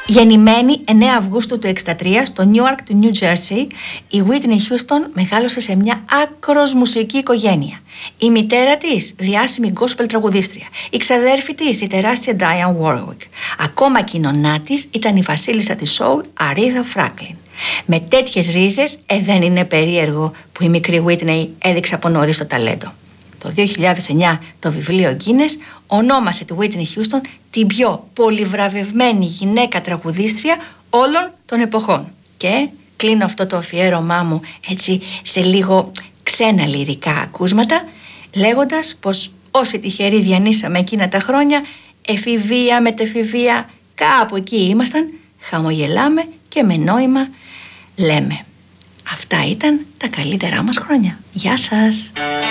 Γεννημένη 9 Αυγούστου του 1963 στο Newark του New Jersey, η Whitney Houston μεγάλωσε σε μια άκρος μουσική οικογένεια. Η μητέρα της, διάσημη gospel τραγουδίστρια. Η ξαδέρφη της, η τεράστια Diane Warwick. Ακόμα και η νονά της ήταν η βασίλισσα της soul, Aretha Franklin. Με τέτοιες ρίζες, δεν είναι περίεργο που η μικρή Whitney έδειξε από νωρίς το ταλέντο. Το 2009 το βιβλίο Guinness ονόμασε τη Whitney Houston την πιο πολυβραβευμένη γυναίκα τραγουδίστρια όλων των εποχών. Και κλείνω αυτό το αφιέρωμά μου έτσι σε λίγο ξένα λυρικά ακούσματα, λέγοντας πως όσοι τυχεροί διανύσαμε εκείνα τα χρόνια, εφηβεία μετεφηβεία, κάπου εκεί ήμασταν, χαμογελάμε και με νόημα λέμε. Αυτά ήταν τα καλύτερά μας χρόνια. Γεια σας!